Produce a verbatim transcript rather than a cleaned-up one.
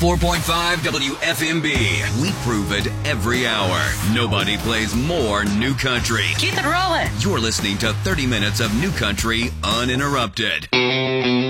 four point five W F M B. We prove it every hour. Nobody plays more new country. Keep it rolling. You're listening to thirty minutes of new country uninterrupted.